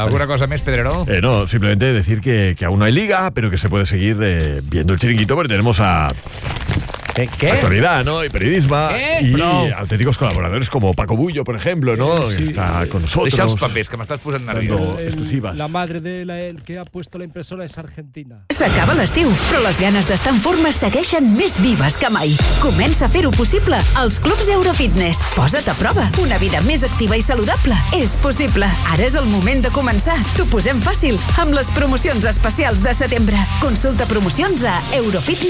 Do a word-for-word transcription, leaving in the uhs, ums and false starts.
¿Alguna cosa más, Pedrero? Eh, no, simplemente decir que, que aún no hay liga, pero que se puede seguir eh, viendo el Chiringuito porque tenemos a... ¿Qué? ¿Qué? Actualidad, ¿no? Y periodismo. ¿Qué? Y Bro. auténticos colaboradores como Paco Bullo, por ejemplo, ¿no? Sí. Que está con nosotros. Deixa els papers, que m'estàs posant nerviós. Dando El- exclusivas. La madre de la el que ha puesto la impresora es argentina. S'acaba l'estiu, però les ganes d'estar en forma segueixen més vives que mai. Comença a fer-ho possible als clubs Eurofitness. Posa't a prova. Una vida més activa i saludable és possible. Ara és el moment de començar. T'ho posem fàcil amb les promocions especials de setembre. Consulta promocions a eurofitness